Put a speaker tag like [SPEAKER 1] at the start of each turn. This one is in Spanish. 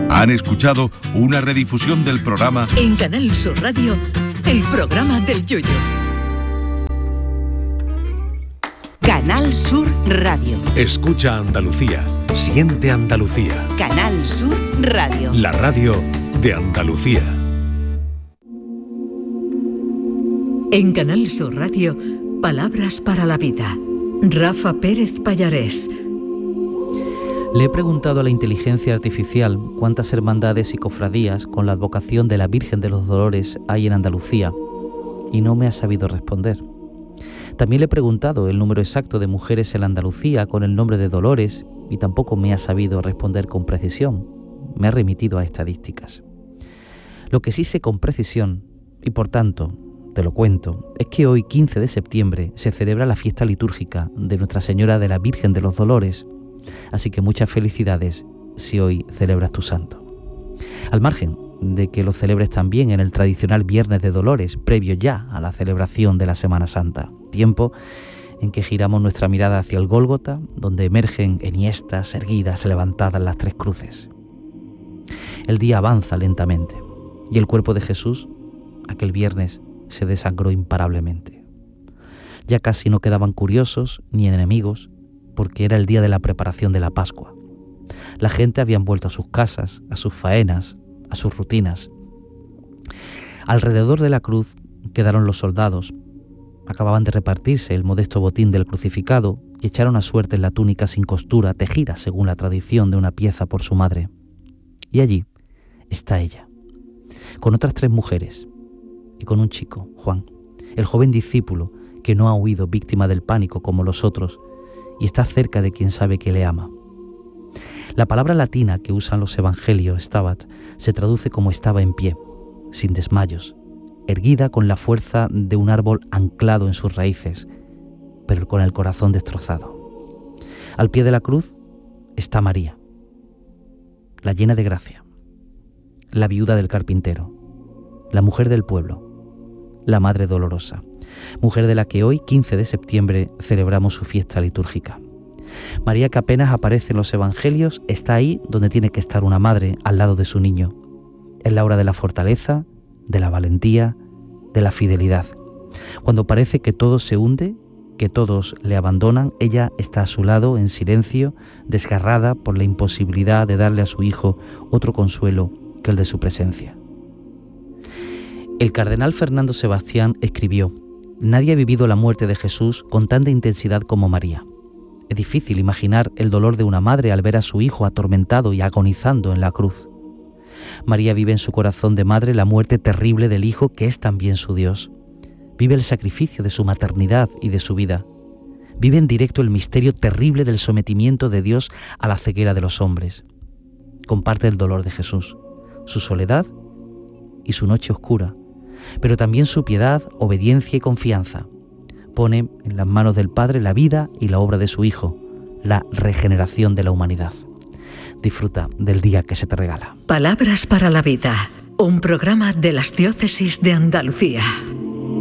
[SPEAKER 1] Han escuchado una redifusión del programa
[SPEAKER 2] En Canal Sur Radio, el programa del Yoyo.
[SPEAKER 3] Canal Sur Radio.
[SPEAKER 4] Escucha Andalucía. Siente Andalucía.
[SPEAKER 3] Canal Sur Radio.
[SPEAKER 4] La radio de Andalucía.
[SPEAKER 2] En Canal Sur Radio, Palabras para la Vida. Rafa Pérez Pallarés.
[SPEAKER 5] Le he preguntado a la inteligencia artificial cuántas hermandades y cofradías con la advocación de la Virgen de los Dolores hay en Andalucía y no me ha sabido responder. También le he preguntado el número exacto de mujeres en Andalucía con el nombre de Dolores y tampoco me ha sabido responder con precisión. Me ha remitido a estadísticas. Lo que sí sé con precisión, y por tanto te lo cuento, es que hoy 15 de septiembre se celebra la fiesta litúrgica de Nuestra Señora de la Virgen de los Dolores. Así que muchas felicidades si hoy celebras tu santo. Al margen de que lo celebres también en el tradicional Viernes de Dolores, previo ya a la celebración de la Semana Santa, tiempo en que giramos nuestra mirada hacia el Gólgota, donde emergen enhiestas, erguidas, levantadas las tres cruces. El día avanza lentamente y el cuerpo de Jesús, aquel viernes, se desangró imparablemente. Ya casi no quedaban curiosos ni enemigos, porque era el día de la preparación de la Pascua. La gente habían vuelto a sus casas, a sus faenas, a sus rutinas. Alrededor de la cruz quedaron los soldados. Acababan de repartirse el modesto botín del crucificado y echaron a suerte la túnica sin costura, tejida según la tradición de una pieza por su madre. Y allí está ella, con otras 3 mujeres y con un chico, Juan, el joven discípulo que no ha huido víctima del pánico como los otros, y está cerca de quien sabe que le ama. La palabra latina que usan los evangelios, stabat, se traduce como estaba en pie, sin desmayos, erguida con la fuerza de un árbol anclado en sus raíces, pero con el corazón destrozado. Al pie de la cruz está María, la llena de gracia, la viuda del carpintero, la mujer del pueblo, la madre dolorosa, mujer de la que hoy, 15 de septiembre, celebramos su fiesta litúrgica. María, que apenas aparece en los evangelios, está ahí donde tiene que estar una madre, al lado de su niño. Es la hora de la fortaleza, de la valentía, de la fidelidad. Cuando parece que todo se hunde, que todos le abandonan, ella está a su lado en silencio, desgarrada por la imposibilidad de darle a su hijo otro consuelo que el de su presencia. El cardenal Fernando Sebastián escribió: nadie ha vivido la muerte de Jesús con tanta intensidad como María. Es difícil imaginar el dolor de una madre al ver a su hijo atormentado y agonizando en la cruz. María vive en su corazón de madre la muerte terrible del hijo que es también su Dios. Vive el sacrificio de su maternidad y de su vida. Vive en directo el misterio terrible del sometimiento de Dios a la ceguera de los hombres. Comparte el dolor de Jesús, su soledad y su noche oscura, pero también su piedad, obediencia y confianza. Pone en las manos del Padre la vida y la obra de su Hijo, la regeneración de la humanidad. Disfruta del día que se te regala.
[SPEAKER 2] Palabras para la Vida, un programa de las Diócesis de Andalucía.